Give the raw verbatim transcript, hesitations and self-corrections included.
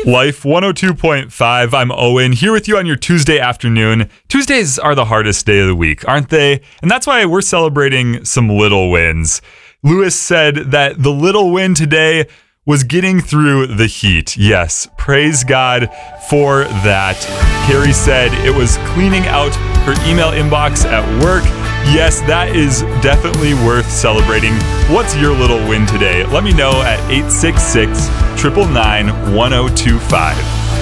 Life one oh two point five. I'm Owen, here with you on your Tuesday afternoon. Tuesdays are the hardest day of the week, aren't they? And that's why we're celebrating some little wins. Lewis said that the little win today was getting through the heat. Yes, praise God for that. Carrie said it was cleaning out her email inbox at work. Yes, that is definitely worth celebrating. What's your little win today? Let me know at eight six six, nine nine nine, one oh two five.